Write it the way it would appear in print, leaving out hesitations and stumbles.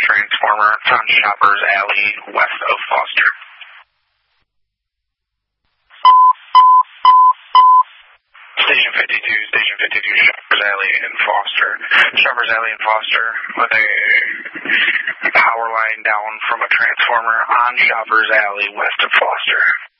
transformer on Shoppers Alley west of Foster. Station 52, Shoppers Alley in Foster. Shoppers Alley in Foster with a power line down from a transformer on Shoppers Alley west of Foster.